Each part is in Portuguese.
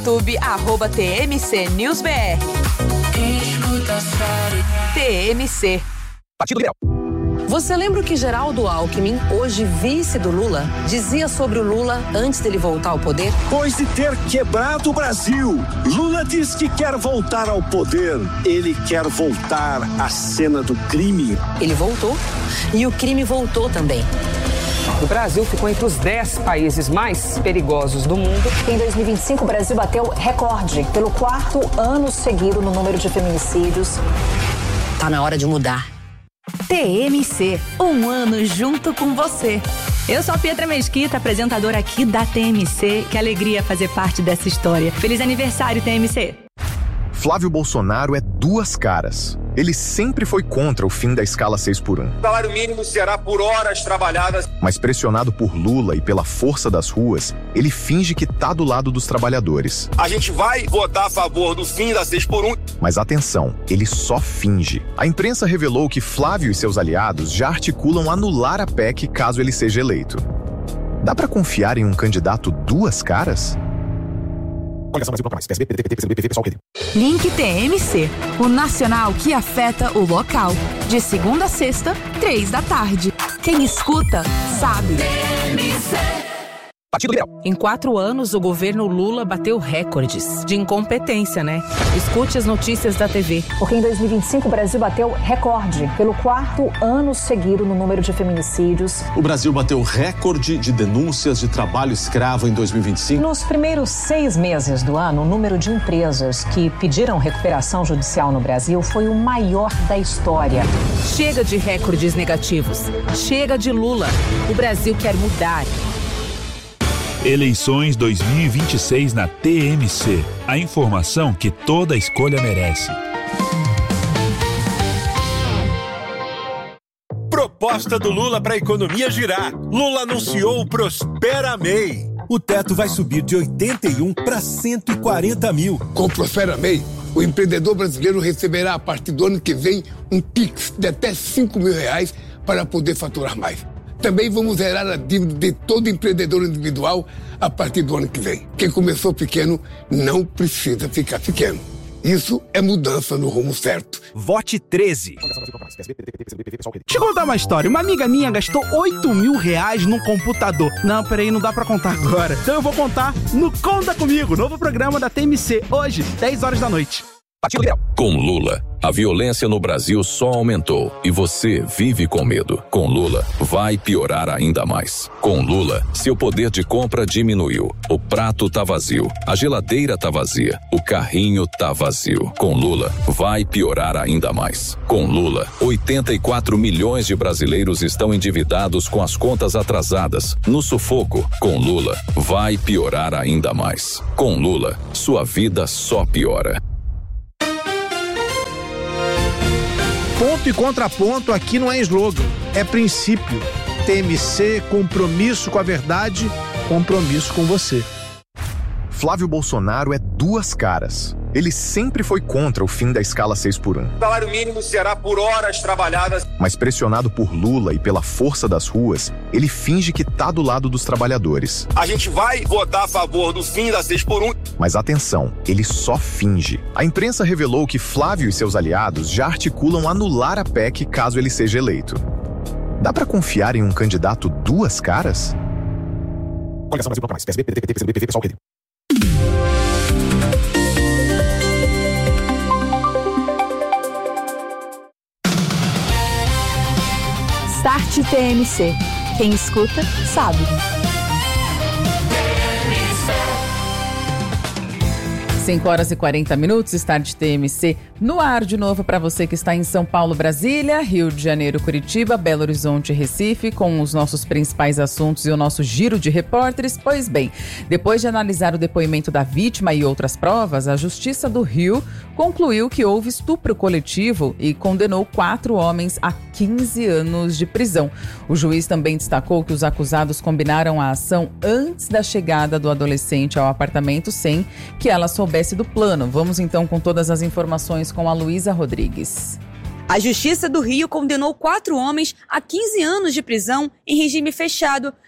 YouTube, @TMCNewsBR. TMC. Partido Liberal. Você lembra o que Geraldo Alckmin, hoje vice do Lula, dizia sobre o Lula antes dele voltar ao poder? Depois de ter quebrado o Brasil, Lula diz que quer voltar ao poder. Ele quer voltar à cena do crime. Ele voltou e o crime voltou também. O Brasil ficou entre os 10 países mais perigosos do mundo. Em 2025, o Brasil bateu recorde pelo 4º ano seguido no número de feminicídios. Tá na hora de mudar. TMC, um ano junto com você. Eu sou a Pietra Mesquita, apresentadora aqui da TMC. Que alegria fazer parte dessa história. Feliz aniversário, TMC. Flávio Bolsonaro é duas caras. Ele sempre foi contra o fim da escala 6x1. O salário mínimo será por horas trabalhadas. Mas pressionado por Lula e pela força das ruas, ele finge que tá do lado dos trabalhadores. A gente vai votar a favor do fim da 6x1. Mas atenção, ele só finge. A imprensa revelou que Flávio e seus aliados já articulam anular a PEC caso ele seja eleito. Dá pra confiar em um candidato duas caras? Link TMC, o nacional que afeta o local. De segunda a sexta, 3 da tarde. Quem escuta, sabe. TMC. Partido Liberal. Em 4 anos, o governo Lula bateu recordes de incompetência, né? Escute as notícias da TV. Porque em 2025, o Brasil bateu recorde pelo 4º ano seguido no número de feminicídios. O Brasil bateu recorde de denúncias de trabalho escravo em 2025. Nos primeiros 6 meses do ano, o número de empresas que pediram recuperação judicial no Brasil foi o maior da história. Chega de recordes negativos. Chega de Lula. O Brasil quer mudar. Eleições 2026 na TMC. A informação que toda escolha merece. Proposta do Lula para a economia girar. Lula anunciou o Prospera MEI. O teto vai subir de 81 para 140 mil. Com o Prospera MEI, o empreendedor brasileiro receberá a partir do ano que vem um Pix de até R$5.000 para poder faturar mais. Também vamos zerar a dívida de todo empreendedor individual a partir do ano que vem. Quem começou pequeno não precisa ficar pequeno. Isso é mudança no rumo certo. Vote 13. Deixa eu contar uma história. Uma amiga minha gastou R$8.000 num computador. Não, peraí, não dá pra contar agora. Então eu vou contar no Conta Comigo, novo programa da TMC, hoje, 10 horas da noite. Com Lula, a violência no Brasil só aumentou e você vive com medo. Com Lula, vai piorar ainda mais. Com Lula, seu poder de compra diminuiu. O prato tá vazio, a geladeira tá vazia, o carrinho tá vazio. Com Lula, vai piorar ainda mais. Com Lula, 84 milhões de brasileiros estão endividados com as contas atrasadas, no sufoco. Com Lula, vai piorar ainda mais. Com Lula, sua vida só piora. Ponto e contraponto aqui não é slogan, é princípio. TMC, compromisso com a verdade, compromisso com você. Flávio Bolsonaro é duas caras. Ele sempre foi contra o fim da escala 6x1. O salário mínimo será por horas trabalhadas. Mas pressionado por Lula e pela força das ruas, ele finge que tá do lado dos trabalhadores. A gente vai votar a favor do fim da 6x1. Mas atenção, ele só finge. A imprensa revelou que Flávio e seus aliados já articulam anular a PEC caso ele seja eleito. Dá pra confiar em um candidato duas caras? Start TMC. Quem escuta, sabe. 5 horas e 40 minutos, Start TMC no ar de novo para você que está em São Paulo, Brasília, Rio de Janeiro, Curitiba, Belo Horizonte e Recife, com os nossos principais assuntos e o nosso giro de repórteres. Pois bem, depois de analisar o depoimento da vítima e outras provas, a Justiça do Rio concluiu que houve estupro coletivo e condenou 4 homens a 15 anos de prisão. O juiz também destacou que os acusados combinaram a ação antes da chegada do adolescente ao apartamento sem que ela soubesse do plano. Vamos então com todas as informações com a Luísa Rodrigues. A Justiça do Rio condenou 4 homens a 15 anos de prisão em regime fechado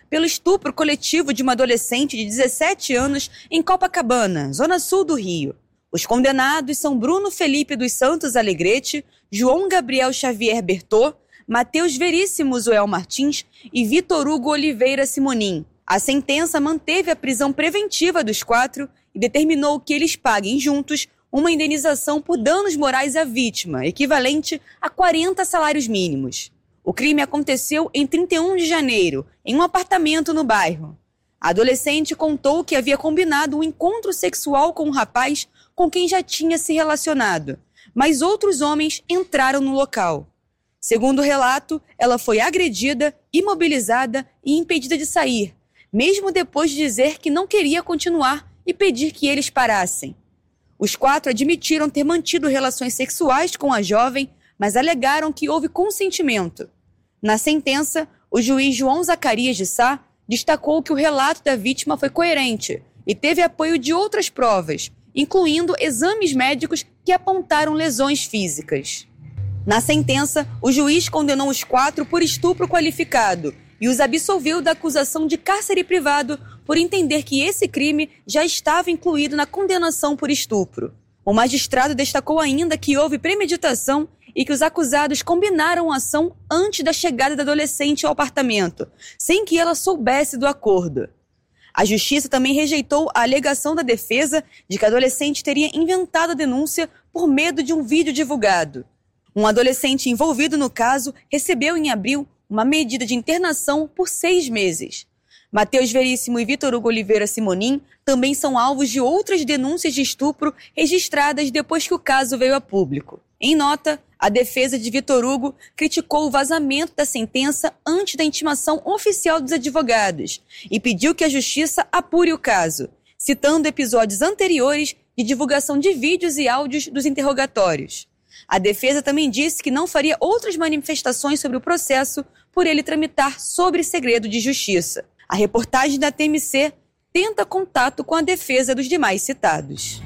pelo estupro coletivo de uma adolescente de 17 anos em Copacabana, zona sul do Rio. Os condenados são Bruno Felipe dos Santos Alegrete, João Gabriel Xavier Bertô, Matheus Veríssimo Zoel Martins e Vitor Hugo Oliveira Simonim. A sentença manteve a prisão preventiva dos 4 e determinou que eles paguem juntos uma indenização por danos morais à vítima, equivalente a 40 salários mínimos. O crime aconteceu em 31 de janeiro, em um apartamento no bairro. A adolescente contou que havia combinado um encontro sexual com um rapaz com quem já tinha se relacionado, mas outros homens entraram no local. Segundo o relato, ela foi agredida, imobilizada e impedida de sair, mesmo depois de dizer que não queria continuar e pedir que eles parassem. Os 4 admitiram ter mantido relações sexuais com a jovem, mas alegaram que houve consentimento. Na sentença, o juiz João Zacarias de Sá destacou que o relato da vítima foi coerente e teve apoio de outras provas, incluindo exames médicos que apontaram lesões físicas. Na sentença, o juiz condenou os 4 por estupro qualificado e os absolveu da acusação de cárcere privado por entender que esse crime já estava incluído na condenação por estupro. O magistrado destacou ainda que houve premeditação e que os acusados combinaram a ação antes da chegada da adolescente ao apartamento, sem que ela soubesse do acordo. A justiça também rejeitou a alegação da defesa de que a adolescente teria inventado a denúncia por medo de um vídeo divulgado. Um adolescente envolvido no caso recebeu em abril uma medida de internação por 6 meses. Matheus Veríssimo e Vitor Hugo Oliveira Simonim também são alvos de outras denúncias de estupro registradas depois que o caso veio a público. Em nota, a defesa de Vitor Hugo criticou o vazamento da sentença antes da intimação oficial dos advogados e pediu que a justiça apure o caso, citando episódios anteriores de divulgação de vídeos e áudios dos interrogatórios. A defesa também disse que não faria outras manifestações sobre o processo por ele tramitar sob segredo de justiça. A reportagem da TMC tenta contato com a defesa dos demais citados.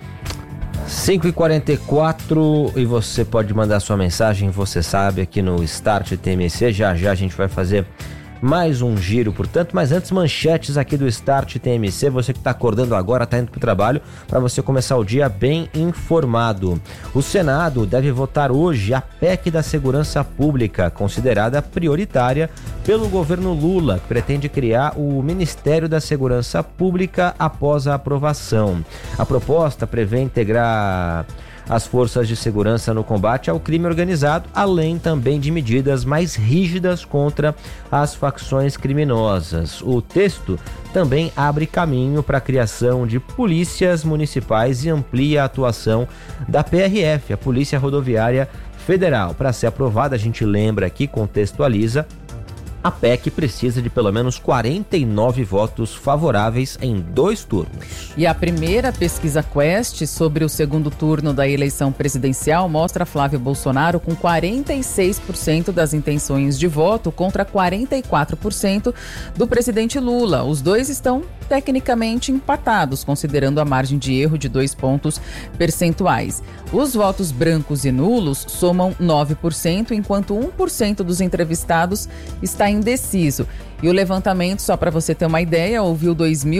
5h44 e você pode mandar sua mensagem, você sabe, aqui no Start TMC. Já a gente vai fazer mais um giro, portanto, mas antes, manchetes aqui do Start TMC. Você que está acordando agora, está indo para o trabalho, para você começar o dia bem informado. O Senado deve votar hoje a PEC da Segurança Pública, considerada prioritária pelo governo Lula, que pretende criar o Ministério da Segurança Pública após a aprovação. A proposta prevê integrar as forças de segurança no combate ao crime organizado, além também de medidas mais rígidas contra as facções criminosas. O texto também abre caminho para a criação de polícias municipais e amplia a atuação da PRF, a Polícia Rodoviária Federal. Para ser aprovada, a gente lembra aqui, contextualiza, a PEC precisa de pelo menos 49 votos favoráveis em 2 turnos. E a primeira pesquisa Quest sobre o segundo turno da eleição presidencial mostra Flávio Bolsonaro com 46% das intenções de voto contra 44% do presidente Lula. Os dois estão tecnicamente empatados, considerando a margem de erro de 2 pontos percentuais. Os votos brancos e nulos somam 9%, enquanto 1% dos entrevistados está indeciso. E o levantamento, só para você ter uma ideia, ouviu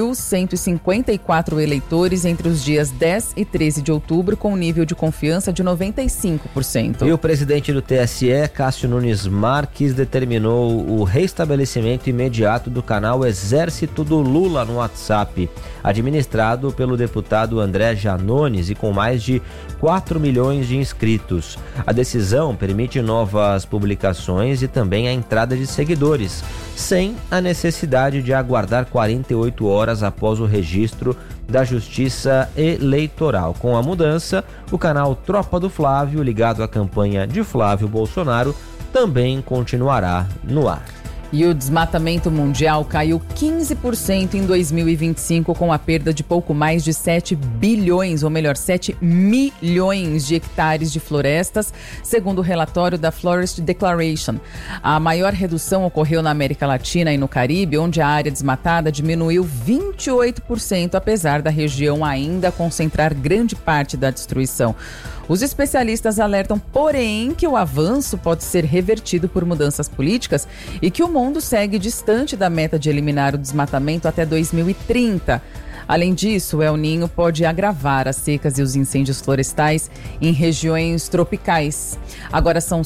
2.154 eleitores entre os dias 10 e 13 de outubro, com um nível de confiança de 95%. E o presidente do TSE, Cássio Nunes Marques, determinou o restabelecimento imediato do canal Exército do Lula no WhatsApp, administrado pelo deputado André Janones e com mais de 4 milhões de inscritos. A decisão permite novas publicações e também a entrada de seguidores, sem a necessidade de aguardar 48 horas após o registro da Justiça Eleitoral. Com a mudança, o canal Tropa do Flávio, ligado à campanha de Flávio Bolsonaro, também continuará no ar. E o desmatamento mundial caiu 15% em 2025, com a perda de pouco mais de 7 bilhões, ou melhor, 7 milhões de hectares de florestas, segundo o relatório da Forest Declaration. A maior redução ocorreu na América Latina e no Caribe, onde a área desmatada diminuiu 28%, apesar da região ainda concentrar grande parte da destruição. Os especialistas alertam, porém, que o avanço pode ser revertido por mudanças políticas e que o mundo segue distante da meta de eliminar o desmatamento até 2030. Além disso, o El Niño pode agravar as secas e os incêndios florestais em regiões tropicais. Agora são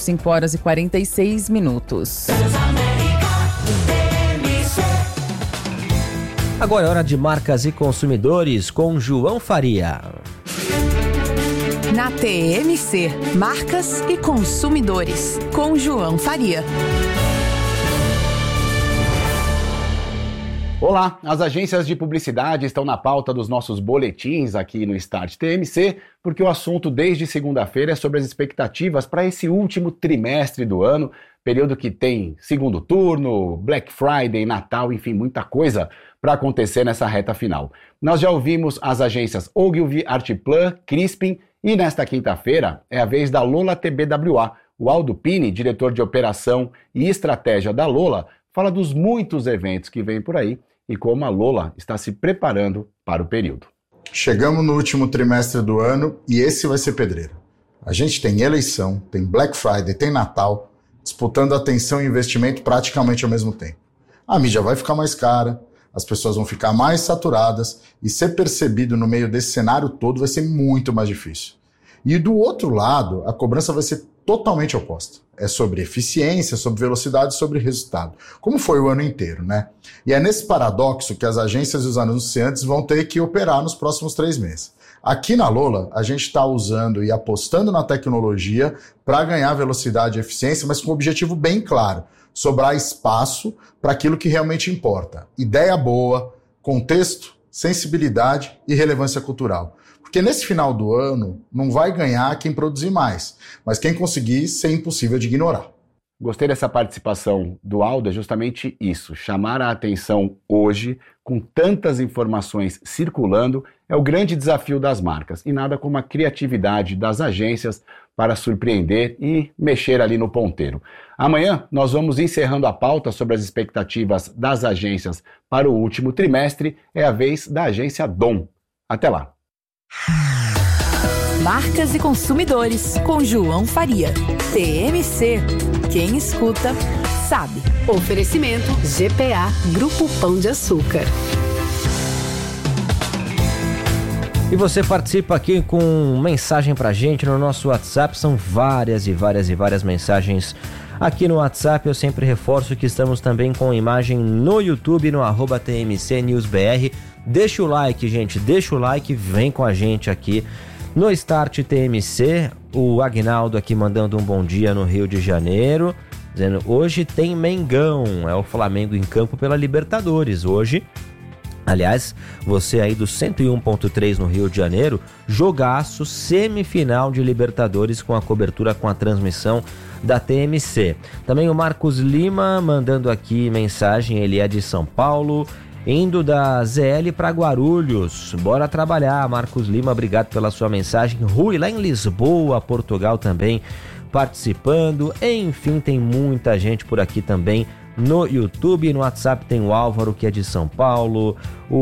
5h46. Agora é hora de marcas e consumidores com João Faria. Na TMC, marcas e consumidores, com João Faria. Olá, as agências de publicidade estão na pauta dos nossos boletins aqui no Start TMC, porque o assunto desde segunda-feira é sobre as expectativas para esse último trimestre do ano, período que tem segundo turno, Black Friday, Natal, enfim, muita coisa para acontecer nessa reta final. Nós já ouvimos as agências Ogilvy, Artplan, Crispin e nesta quinta-feira é a vez da Lola TBWA. O Aldo Pini, diretor de operação e estratégia da Lola, fala dos muitos eventos que vêm por aí e como a Lola está se preparando para o período. Chegamos no último trimestre do ano e esse vai ser pedreiro. A gente tem eleição, tem Black Friday, tem Natal, disputando atenção e investimento praticamente ao mesmo tempo. A mídia vai ficar mais cara, as pessoas vão ficar mais saturadas e ser percebido no meio desse cenário todo vai ser muito mais difícil. E do outro lado, a cobrança vai ser totalmente oposta. É sobre eficiência, sobre velocidade, sobre resultado. Como foi o ano inteiro, né? E é nesse paradoxo que as agências e os anunciantes vão ter que operar nos próximos 3 meses. Aqui na Lola, a gente está usando e apostando na tecnologia para ganhar velocidade e eficiência, mas com um objetivo bem claro: sobrar espaço para aquilo que realmente importa. Ideia boa, contexto, sensibilidade e relevância cultural. Porque nesse final do ano não vai ganhar quem produzir mais, mas quem conseguir ser impossível de ignorar. Gostei dessa participação do Aldo, é justamente isso, chamar a atenção hoje, com tantas informações circulando, é o grande desafio das marcas, e nada como a criatividade das agências para surpreender e mexer ali no ponteiro. Amanhã nós vamos encerrando a pauta sobre as expectativas das agências para o último trimestre, é a vez da agência Dom. Até lá! Marcas e consumidores, com João Faria. TMC. Quem escuta, sabe. Oferecimento GPA, Grupo Pão de Açúcar. E você participa aqui com mensagem pra gente no nosso WhatsApp. São várias mensagens aqui no WhatsApp. Eu sempre reforço que estamos também com imagem no YouTube, no @TMCNewsBR. Deixa o like, gente, deixa o like, vem com a gente aqui no Start TMC. O Agnaldo aqui mandando um bom dia no Rio de Janeiro, dizendo: hoje tem Mengão, é o Flamengo em campo pela Libertadores. Hoje, aliás, você aí do 101.3 no Rio de Janeiro, jogaço, semifinal de Libertadores com a cobertura, com a transmissão da TMC. Também o Marcos Lima mandando aqui mensagem, ele é de São Paulo, indo da ZL para Guarulhos. Bora trabalhar, Marcos Lima, obrigado pela sua mensagem. Rui, lá em Lisboa, Portugal, também participando. Enfim, tem muita gente por aqui também no YouTube. No WhatsApp tem o Álvaro, que é de São Paulo,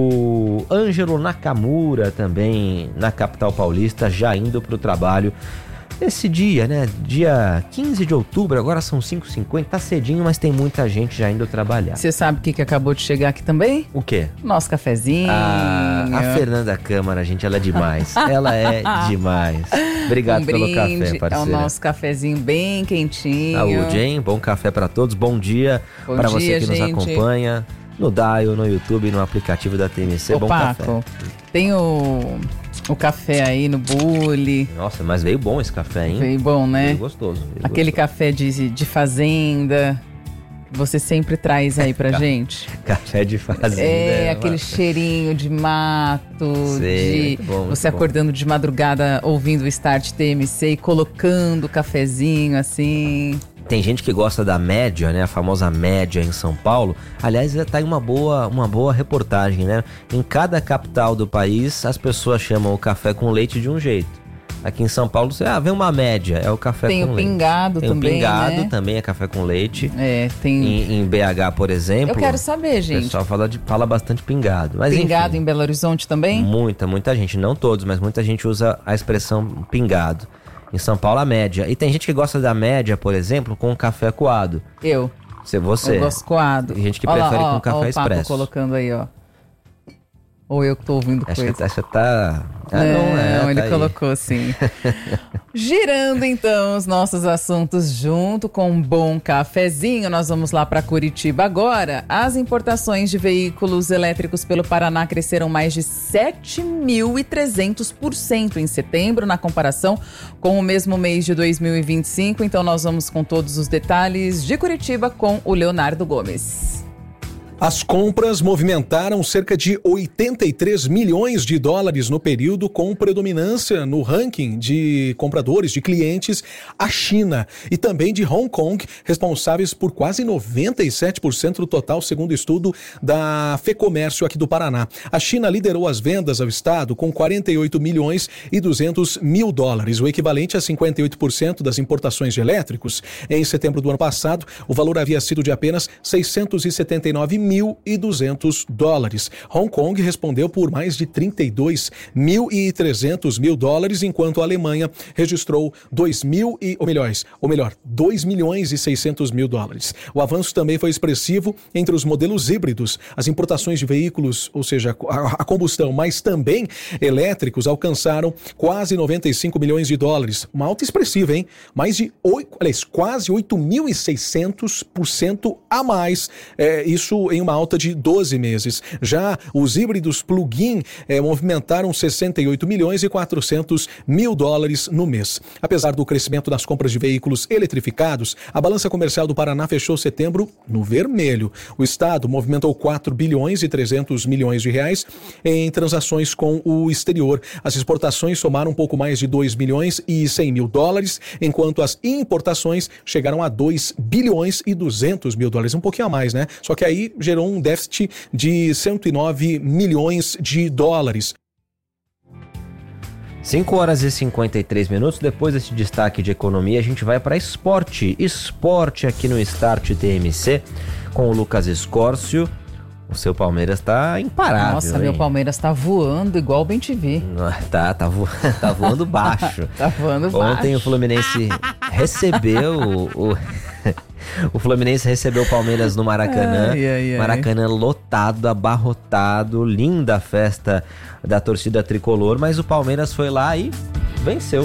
o Ângelo Nakamura também na capital paulista, já indo para o trabalho. Esse dia, né? Dia 15 de outubro, agora são 5h50, tá cedinho, mas tem muita gente já indo trabalhar. Você sabe o que acabou de chegar aqui também? O quê? Nosso cafezinho. A Fernanda Câmara, gente, ela é demais. Ela é demais. Obrigado pelo café, parceira. É o nosso cafezinho bem quentinho. Saúde, hein? Bom café pra todos. Bom dia para você que nos acompanha no Dial, no YouTube, no aplicativo da TMC. Bom Paco, café. Tem o café aí no bule. Nossa, mas veio bom esse café, hein? Veio bom, né? Veio gostoso. Aquele café de fazenda, que você sempre traz aí pra gente. Café de fazenda. Aquele cheirinho de mato, Sei, muito bom, você acordando de madrugada ouvindo o Start TMC e colocando o cafezinho assim. Tem gente que gosta da média, né? A famosa média em São Paulo. Aliás, tá aí uma boa reportagem, né? Em cada capital do país, as pessoas chamam o café com leite de um jeito. Aqui em São Paulo, vem uma média, é o café com leite. Tem o pingado também, Tem o pingado, né? também é café com leite. Tem... Em BH, por exemplo... Eu quero saber, gente. O pessoal fala bastante pingado. Mas, pingado enfim, em Belo Horizonte também? Muita gente, não todos, mas muita gente usa a expressão pingado. Em São Paulo, a média. E tem gente que gosta da média, por exemplo, com café coado. Você. Eu gosto coado. Tem gente que prefere com café expresso. O Papo colocando aí, ó. Ou eu que tô ouvindo coisa. Essa tá... Não, ele tá colocou sim. Girando então os nossos assuntos junto com um bom cafezinho, nós vamos lá para Curitiba agora. As importações de veículos elétricos pelo Paraná cresceram mais de 7.300% em setembro, na comparação com o mesmo mês de 2025. Então nós vamos com todos os detalhes de Curitiba com o Leonardo Gomes. As compras movimentaram cerca de 83 milhões de dólares no período, com predominância no ranking de compradores, de clientes, a China e também de Hong Kong, responsáveis por quase 97% do total, segundo estudo da FEComércio aqui do Paraná. A China liderou as vendas ao estado com 48 milhões e 200 mil dólares, o equivalente a 58% das importações de elétricos. Em setembro do ano passado, o valor havia sido de apenas 679.200 dólares. Hong Kong respondeu por mais de 32.300 mil dólares, enquanto a Alemanha registrou 2 milhões e 600 mil dólares. O avanço também foi expressivo entre os modelos híbridos. As importações de veículos, ou seja, a combustão, mas também elétricos, alcançaram quase 95 milhões de dólares. Uma alta expressiva, hein? Quase 8.600% a mais. Isso em uma alta de 12 meses. Já os híbridos plug-in movimentaram 68 milhões e 400 mil dólares no mês. Apesar do crescimento das compras de veículos eletrificados, a balança comercial do Paraná fechou setembro no vermelho. O estado movimentou 4 bilhões e 300 milhões de reais em transações com o exterior. As exportações somaram um pouco mais de 2 milhões e 100 mil dólares, enquanto as importações chegaram a 2 bilhões e 200 mil dólares, um pouquinho a mais, né? Só que aí gerou um déficit de 109 milhões de dólares. 5 horas e 53 minutos. Depois desse destaque de economia, a gente vai para esporte. Esporte aqui no Start TMC com o Lucas Escórcio. O seu Palmeiras tá imparável. Nossa, meu Palmeiras tá voando igual o BenTV. Tá voando baixo. Tá voando baixo. Ontem o Fluminense recebeu o Fluminense recebeu o Palmeiras no Maracanã. Maracanã lotado, abarrotado, linda a festa da torcida tricolor, mas o Palmeiras foi lá e venceu.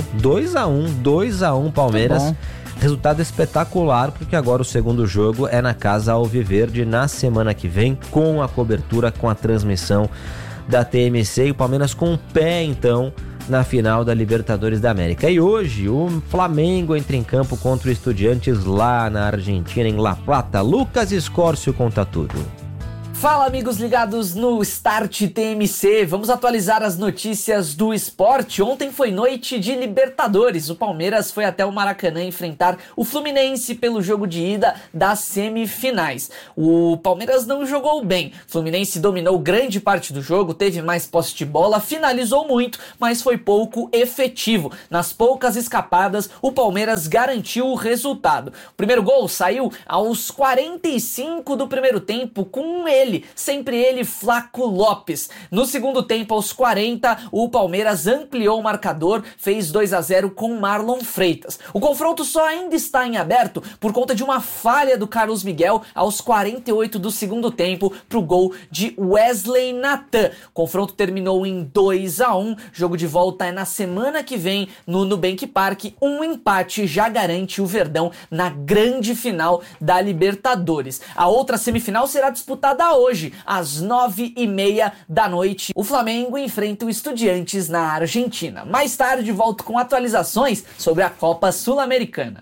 2-1 Palmeiras. Resultado espetacular, porque agora o segundo jogo é na Casa Alviverde na semana que vem, com a cobertura, com a transmissão da TMC, e o Palmeiras com um pé, então, na final da Libertadores da América. E hoje o Flamengo entra em campo contra o Estudiantes lá na Argentina, em La Plata. Lucas Escórcio conta tudo. Fala, amigos ligados no Start TMC, vamos atualizar as notícias do esporte. Ontem foi noite de Libertadores, o Palmeiras foi até o Maracanã enfrentar o Fluminense pelo jogo de ida das semifinais. O Palmeiras não jogou bem, o Fluminense dominou grande parte do jogo, teve mais posse de bola, finalizou muito, mas foi pouco efetivo. Nas poucas escapadas, o Palmeiras garantiu o resultado. O primeiro gol saiu aos 45 do primeiro tempo com sempre ele, Flaco Lopes. No segundo tempo, aos 40, o Palmeiras ampliou o marcador, fez 2-0 com Marlon Freitas. O confronto só ainda está em aberto por conta de uma falha do Carlos Miguel aos 48 do segundo tempo para o gol de Wesley Natan. O confronto terminou em 2-1. Jogo de volta é na semana que vem no Nubank Park. Um empate já garante o Verdão na grande final da Libertadores. A outra semifinal será disputada hoje, às 9h30 da noite. O Flamengo enfrenta o Estudiantes na Argentina. Mais tarde, volto com atualizações sobre a Copa Sul-Americana.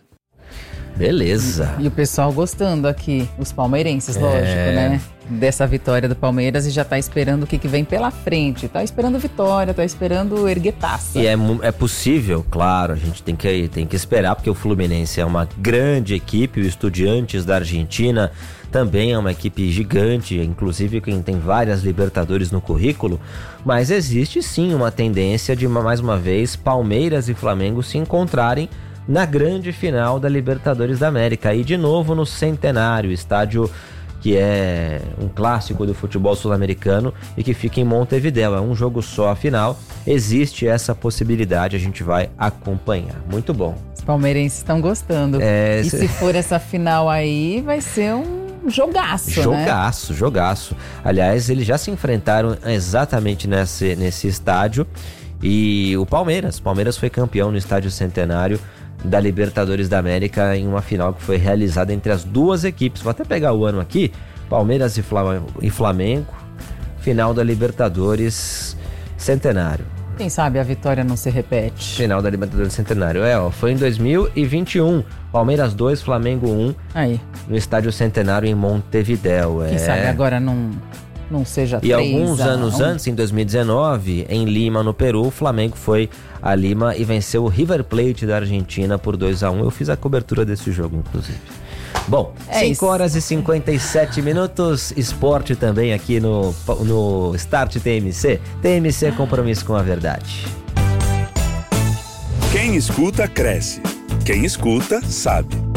Beleza. E o pessoal gostando aqui, os palmeirenses, lógico, né? Dessa vitória do Palmeiras, e já tá esperando o que vem pela frente. Tá esperando vitória, tá esperando erguer taça. E é possível, claro, a gente tem que esperar, porque o Fluminense é uma grande equipe, o Estudiantes da Argentina também é uma equipe gigante, inclusive quem tem várias Libertadores no currículo, mas existe sim uma tendência de, mais uma vez, Palmeiras e Flamengo se encontrarem na grande final da Libertadores da América. E de novo no Centenário, estádio que é um clássico do futebol sul-americano e que fica em Montevidéu. É um jogo só a final. Existe essa possibilidade, a gente vai acompanhar. Muito bom. Os palmeirenses estão gostando. E se for essa final aí, vai ser um jogaço, Jogaço, jogaço. Aliás, eles já se enfrentaram exatamente nesse estádio. E o Palmeiras foi campeão no Estádio Centenário da Libertadores da América em uma final que foi realizada entre as duas equipes. Vou até pegar o ano aqui, Palmeiras e Flamengo, final da Libertadores Centenário. Quem sabe a vitória não se repete. Final da Libertadores Centenário, foi em 2021, Palmeiras 2, Flamengo 1, aí, no Estádio Centenário em Montevidéu. Quem sabe agora não seja 3-1. E alguns anos antes, em 2019, em Lima, no Peru, o Flamengo foi a Lima e venceu o River Plate da Argentina por 2-1. Eu fiz a cobertura desse jogo, inclusive. Bom, 5 horas e 57 minutos, esporte também aqui no Start TMC. TMC, compromisso com a verdade. Quem escuta, cresce. Quem escuta, sabe.